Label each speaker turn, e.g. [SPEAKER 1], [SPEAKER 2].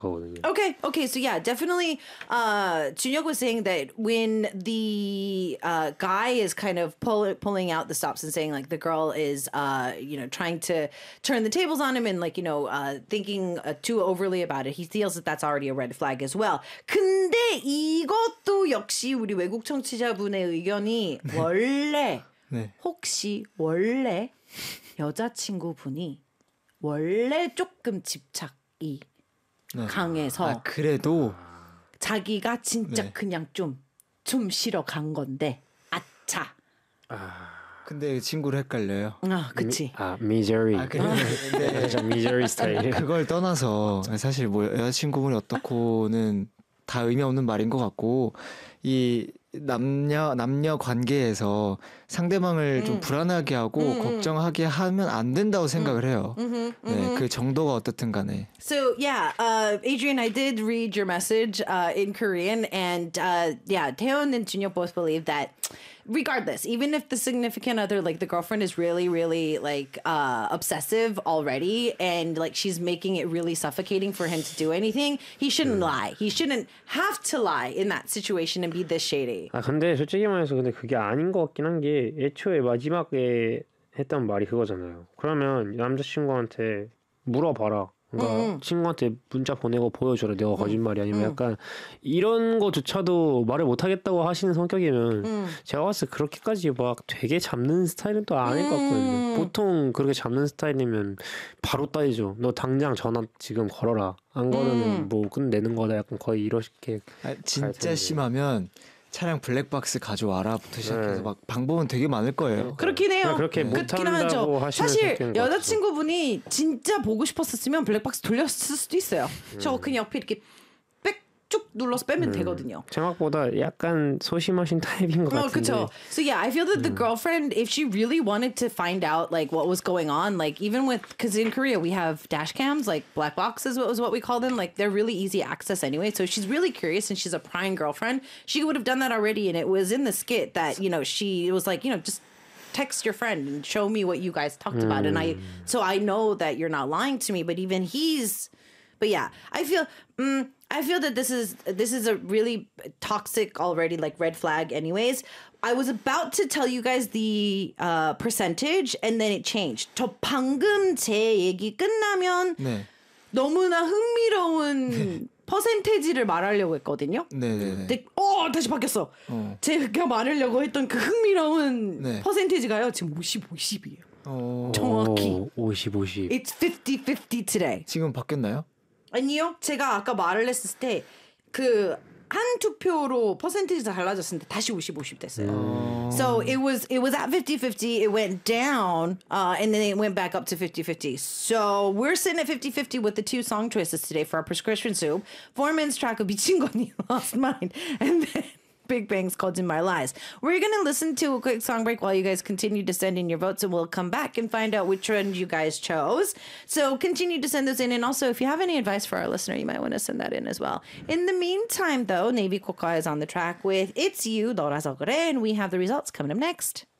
[SPEAKER 1] 거거든요.
[SPEAKER 2] Okay. So yeah, definitely. Junyook was saying that when the guy is kind of pulling out the stops and saying like the girl is, trying to turn the tables on him and like thinking too overly about it, he feels that that's already a red flag as well. 근데 이것도 역시 우리 외국 청취자분의 의견이 원래
[SPEAKER 3] 네.
[SPEAKER 2] 혹시 원래 여자친구분이 원래 조금 집착이 강해서
[SPEAKER 3] 그래도
[SPEAKER 2] 자기가 진짜 그냥 좀 싫어 간 건데 아차.
[SPEAKER 3] 근데 친구를 헷갈려요.
[SPEAKER 2] 그치.
[SPEAKER 1] 미저리.
[SPEAKER 3] 네.
[SPEAKER 1] 미저리 스타일.
[SPEAKER 3] 그걸 떠나서 사실 뭐 여자친구분이 어떻고는 다 의미 없는 말인 것 같고 이 남녀 관계에서 상대방을 좀 불안하게 하고 걱정하게 하면 안 된다고 생각을 해요. 네, 그 정도가 어떻든 간에.
[SPEAKER 2] So yeah, Adrian, I did read your message in Korean, and Taeyeon and Junyook both believe that regardless, even if the significant other, like the girlfriend, is really, really like obsessive already, and like she's making it really suffocating for him to do anything, he shouldn't lie. He shouldn't have to lie in that situation and be this shady.
[SPEAKER 1] 근데 솔직히 말해서 근데 그게 아닌 것 같긴 한 게 애초에 마지막에 했던 말이 그거잖아요. 그러면 남자친구한테 물어봐라. 그러니까 친구한테 문자 보내고 보여줘라. 내가 거짓말이 아니면 약간 이런 거조차도 말을 못하겠다고 하시는 성격이면 제가 봤을 때 그렇게까지 막 되게 잡는 스타일은 또 아닐 것 같거든요. 보통 그렇게 잡는 스타일이면 바로 따지죠. 너 당장 전화 지금 걸어라. 안 걸으면 뭐 끝내는 거다. 약간 거의 이렇게
[SPEAKER 3] 진짜 심하면 차량 블랙박스 가져와라부터 시작해서 막 방법은 되게 많을 거예요.
[SPEAKER 2] 그렇긴 해요.
[SPEAKER 1] 그렇게 못한다고 하시는
[SPEAKER 2] 사실
[SPEAKER 1] 성격인 것
[SPEAKER 2] 여자친구분이 진짜 보고 싶었으면 블랙박스 돌렸을 수도 있어요. 저 그냥 옆에 이렇게 쭉 눌러서 빼면 되거든요.
[SPEAKER 1] 생각보다 약간 소심하신 타입인 것 같은데.
[SPEAKER 2] 그쵸. So yeah, I feel that the girlfriend, if she really wanted to find out like what was going on, like even with, because in Korea we have dash cams, like black boxes was what we call them, like they're really easy access anyway. So she's really curious and she's a prying girlfriend. She would have done that already, and it was in the skit that she was like, just text your friend and show me what you guys talked about, and I know that you're not lying to me. But even but yeah, I feel that this is a really toxic already, like red flag anyways. I was about to tell you guys the percentage and then it changed. 저 방금 제 얘기 끝나면 너무나 흥미로운 퍼센테이지를 말하려고 했거든요.
[SPEAKER 3] 네네네.
[SPEAKER 2] 근데 다시 바뀌었어. 제가 말하려고 했던 그 흥미로운 퍼센테이지가요. 지금 50-50이에요. 정확히.
[SPEAKER 1] 50-50.
[SPEAKER 2] It's 50-50 today.
[SPEAKER 3] 지금 바뀌었나요?
[SPEAKER 2] 아니요. 제가 아까 말을 했을 때 그 한 투표로 퍼센티지가 달라졌는데 다시 50-50 됐어요. So it was at 50-50. It went down and then it went back up to 50-50. So we're sitting at 50-50 with the two song choices today for our prescription soup. Foreman's track of 미친 거니 Lost Mind, and then Big Bang's 거짓말 Lies. We're going to listen to a quick song break while you guys continue to send in your votes, and we'll come back and find out which one you guys chose. So continue to send those in, and also if you have any advice for our listener, you might want to send that in as well. In the meantime, though, Navy Koka is on the track with It's You, 너라서 그래, and we have the results coming up next.